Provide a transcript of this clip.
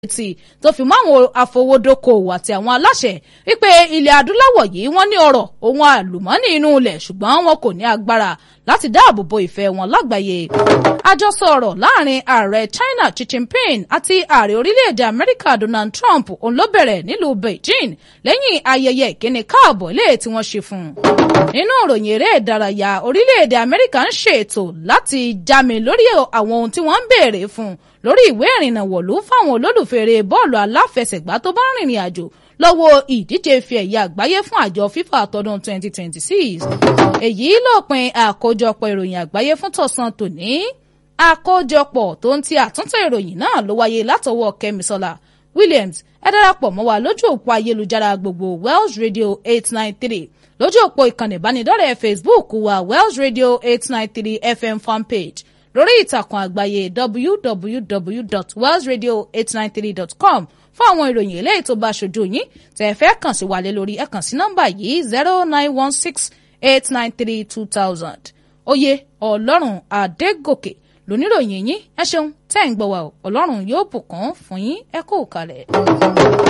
tí tó fi mọ́ àwọn afowódókòwò àti àwọn aláṣẹ wípé ilẹ̀ adúláwọ̀ yìí wọ́n ní ọrọ̀ ohun àlùmọ́ọ́nì inú ilẹ̀ ṣùgbọ́n wọn kò ní agbára láti dáàbò bo ìfẹ́ wọn lágbàáyé. àjọsọ ọ̀rọ̀ láàrin ààrẹ China Xi Jinping àti ààrẹ orílẹ̀-èdè Amẹ́ríkà Donald Trump òun ló bẹ̀rẹ̀ nílùú Beijing lẹ́yìn ayẹyẹ ìkíni káàbọ̀ ilé tí wọ́n ṣe fún un. nínú ìròyìn eré ìdárayá orílẹ̀-èdè Amẹ́ríkà ń ṣètò láti jámi lórí àwọn ohun tí wọ́n ń béèrè fún lórí ìwé ìrìnnà wọ̀lú fáwọn olólùfẹ́ eré bọ́ọ̀lù aláfẹsẹ̀gbá tó bá rìnrìn àjò lọ́wọ́ ìdíje ife ẹ̀yẹ àgbáyé fún àjọ FIFA tọdún 2026. èyí lópin àkójọpọ̀ ìròyìn àgbáyé fún tọ̀sán tòní. àkójọpọ̀ tó ń ti àtúntò ìròyìn náà ló wáyé látọwọ́ Kẹ́misọ́lá Williams. ẹ darapọ̀ mọ́ wa lójú òpó ayélujára gbogbo Welsh Radio 893 lójú òpó ìkànnì ìbánidọ́rẹ̀ẹ́ Facebook wa Welsh Radio 893 FM fanpage lórí ìtàkùn àgbáyé www.wellsradio893.com fún àwọn ìròyìn eléyìí tó bá ṣojú yín tẹ́ ẹ fẹ́ kàn sí wa lé lórí ẹ kàn sí nọ́mbà yìí 09168932000. oyè Ọlọ́run Adégòkè lóníròyìn yín ẹ ṣeun tẹ́ ń gbọ́ wa Ọlọ́run yóò bùkún fún yín ẹ kú kalẹ̀.